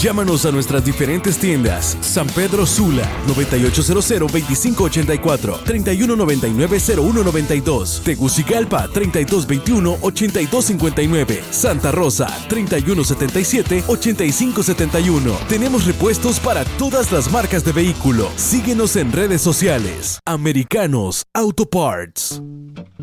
Llámanos a nuestras diferentes tiendas. San Pedro Sula, 9800-2584, 3199-0192. Tegucigalpa, 3221-8259. Santa Rosa, 3177-8571. Tenemos repuestos para todas las marcas de vehículo. Síguenos en redes sociales. Americanos Auto Parts.